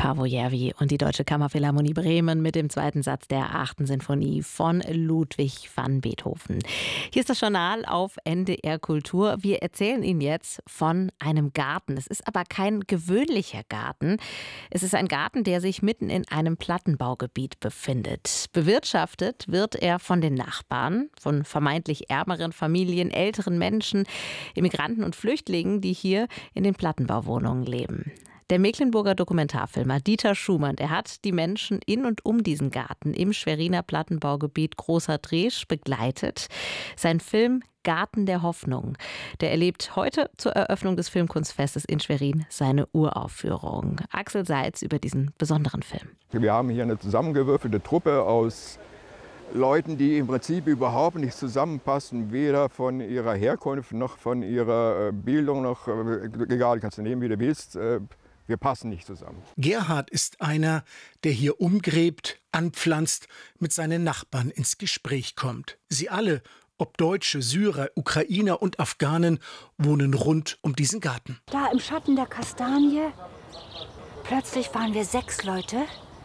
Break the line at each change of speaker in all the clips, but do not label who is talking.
Paavo Järvi und die Deutsche Kammerphilharmonie Bremen mit dem zweiten Satz der 8. Sinfonie von Ludwig van Beethoven. Hier ist das Journal auf NDR Kultur. Wir erzählen Ihnen jetzt von einem Garten. Es ist aber kein gewöhnlicher Garten. Es ist ein Garten, der sich mitten in einem Plattenbaugebiet befindet. Bewirtschaftet wird er von den Nachbarn, von vermeintlich ärmeren Familien, älteren Menschen, Immigranten und Flüchtlingen, die hier in den Plattenbauwohnungen leben. Der Mecklenburger Dokumentarfilmer Dieter Schumann, der hat die Menschen in und um diesen Garten im Schweriner Plattenbaugebiet Großer Dresch begleitet. Sein Film Garten der Hoffnung, der erlebt heute zur Eröffnung des Filmkunstfestes in Schwerin seine Uraufführung. Axel Seitz über diesen besonderen Film.
Wir haben hier eine zusammengewürfelte Truppe aus Leuten, die im Prinzip überhaupt nicht zusammenpassen, weder von ihrer Herkunft noch von ihrer Bildung, noch egal, kannst du nehmen, wie du willst. Wir passen nicht zusammen.
Gerhard ist einer, der hier umgräbt, anpflanzt, mit seinen Nachbarn ins Gespräch kommt. Sie alle, ob Deutsche, Syrer, Ukrainer und Afghanen, wohnen rund um diesen Garten.
Da im Schatten der Kastanie, plötzlich waren wir 6 Leute.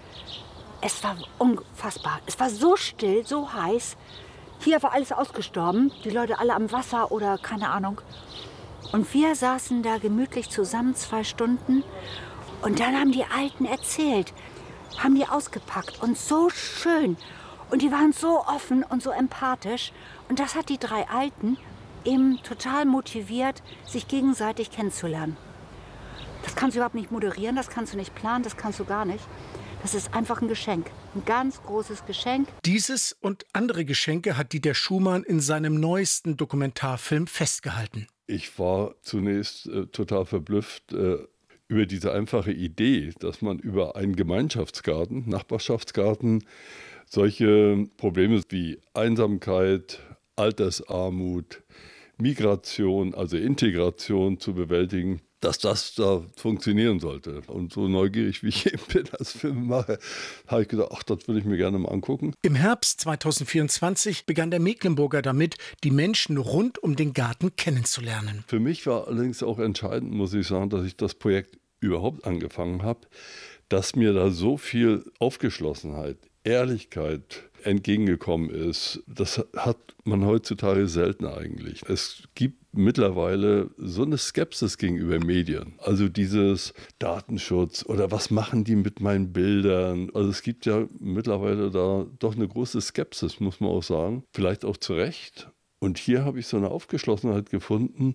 Es war unfassbar. Es war so still, so heiß. Hier war alles ausgestorben. Die Leute alle am Wasser oder keine Ahnung. Und wir saßen da gemütlich zusammen 2 Stunden. Und dann haben die Alten erzählt, haben die ausgepackt. Und so schön. Und die waren so offen und so empathisch. Und das hat die 3 Alten eben total motiviert, sich gegenseitig kennenzulernen. Das kannst du überhaupt nicht moderieren, das kannst du nicht planen, das kannst du gar nicht. Das ist einfach ein Geschenk, ein ganz großes Geschenk.
Dieses und andere Geschenke hat Dieter Schumann in seinem neuesten Dokumentarfilm festgehalten.
Ich war zunächst total verblüfft über diese einfache Idee, dass man über einen Gemeinschaftsgarten, Nachbarschaftsgarten, solche Probleme wie Einsamkeit, Altersarmut, Migration, also Integration zu bewältigen, dass das da funktionieren sollte. Und so neugierig, wie ich eben bin als Filmemacher, habe ich gedacht, ach, das würde ich mir gerne mal angucken.
Im Herbst 2024 begann der Mecklenburger damit, die Menschen rund um den Garten kennenzulernen.
Für mich war allerdings auch entscheidend, muss ich sagen, dass ich das Projekt überhaupt angefangen habe, dass mir da so viel Aufgeschlossenheit, Ehrlichkeit entgegengekommen ist. Das hat man heutzutage selten eigentlich. Es gibt mittlerweile so eine Skepsis gegenüber Medien. Also dieses Datenschutz oder was machen die mit meinen Bildern? Also es gibt ja mittlerweile da doch eine große Skepsis, muss man auch sagen. Vielleicht auch zu Recht. Und hier habe ich so eine Aufgeschlossenheit gefunden,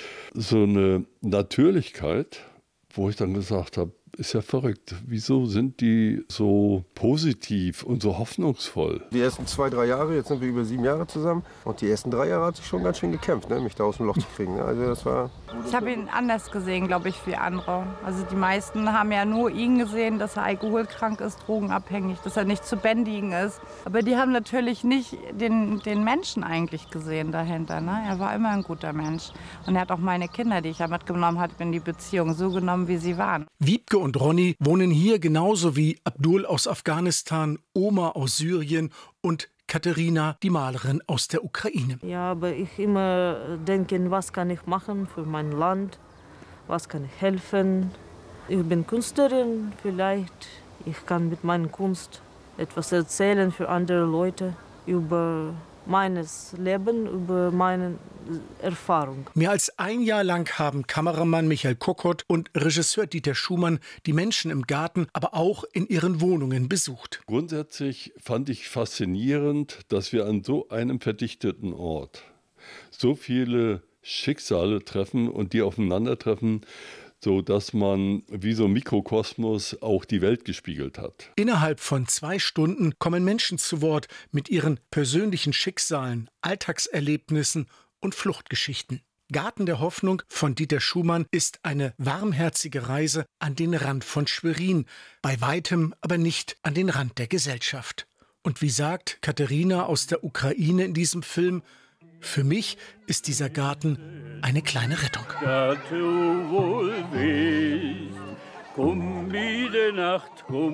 so eine Natürlichkeit, wo ich dann gesagt habe, ist ja verrückt. Wieso sind die so positiv und so hoffnungsvoll?
Die ersten 2, 3 Jahre, jetzt sind wir über 7 Jahre zusammen. Und die ersten 3 Jahre hat sich schon ganz schön gekämpft, ne, mich da aus dem Loch zu kriegen. Also das war...
Ich habe ihn anders gesehen, glaube ich, wie andere. Also die meisten haben ja nur ihn gesehen, dass er alkoholkrank ist, drogenabhängig, dass er nicht zu bändigen ist. Aber die haben natürlich nicht den Menschen eigentlich gesehen dahinter. Ne? Er war immer ein guter Mensch. Und er hat auch meine Kinder, die ich ja mitgenommen habe, in die Beziehung so genommen, wie sie waren.
Wiebke und Ronny wohnen hier genauso wie Abdul aus Afghanistan, Oma aus Syrien und Katharina, die Malerin aus der Ukraine.
Ja, aber ich immer denke, was kann ich machen für mein Land, was kann ich helfen. Ich bin Künstlerin, vielleicht ich kann mit meiner Kunst etwas erzählen für andere Leute über meines Leben, über meine Erfahrung.
Mehr als 1 Jahr lang haben Kameramann Michael Kokott und Regisseur Dieter Schumann die Menschen im Garten, aber auch in ihren Wohnungen besucht.
Grundsätzlich fand ich faszinierend, dass wir an so einem verdichteten Ort so viele Schicksale treffen und die aufeinandertreffen, so dass man wie so ein Mikrokosmos auch die Welt gespiegelt hat.
Innerhalb von 2 Stunden kommen Menschen zu Wort mit ihren persönlichen Schicksalen, Alltagserlebnissen und Fluchtgeschichten. Garten der Hoffnung von Dieter Schumann ist eine warmherzige Reise an den Rand von Schwerin, bei weitem aber nicht an den Rand der Gesellschaft. Und wie sagt Katharina aus der Ukraine in diesem Film, für mich ist dieser Garten eine kleine Rettung.
Da du wohl willst, komm Mitternacht,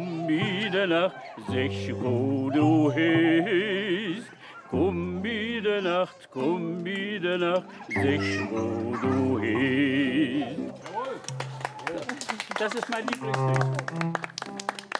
sech wo du bist. Komm Mitternacht, sech wo du bist. Das ist mein Lieblingslied.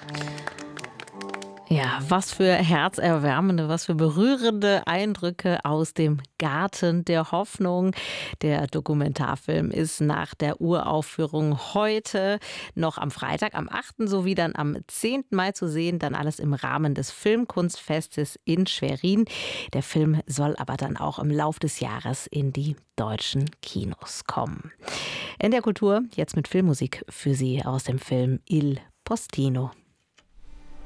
Ja, was für herzerwärmende, was für berührende Eindrücke aus dem Garten der Hoffnung. Der Dokumentarfilm ist nach der Uraufführung heute noch am Freitag, am 8. sowie dann am 10. Mai zu sehen. Dann alles im Rahmen des Filmkunstfestes in Schwerin. Der Film soll aber dann auch im Lauf des Jahres in die deutschen Kinos kommen. In der Kultur jetzt mit Filmmusik für Sie aus dem Film Il Postino.